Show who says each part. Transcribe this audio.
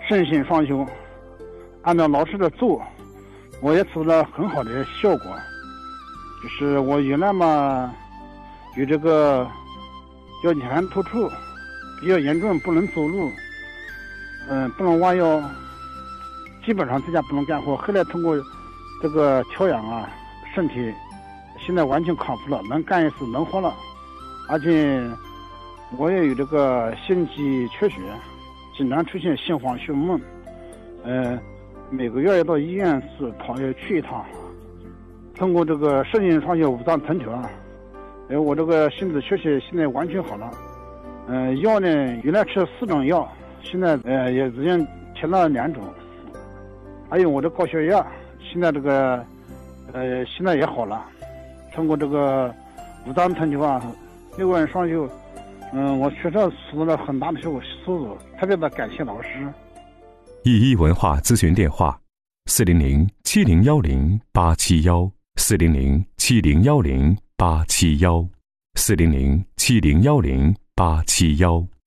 Speaker 1: 身心双修，按照老师的做，我也取得了很好的效果。就是我原来嘛有这个腰间突出比较严重，不能走路，不能弯腰，基本上在家不能干活。后来通过这个调养啊，身体现在完全康复了，能干一次，能活了。而且我也有这个心肌缺血，经常出现心慌胸闷，每个月要到医院去一趟。通过这个身心双修五脏藤条，我这个心肌缺血现在完全好了。药呢，原来吃4种药，现在也已经停了2种。还有我这高血压，现在这个现在也好了。通过这个五脏藤条啊，6个人双修，我确实取得了很大的收入，特别的感谢老师。
Speaker 2: 一文化咨询电话：400-7010-871，400-7010-871，400-7010-871。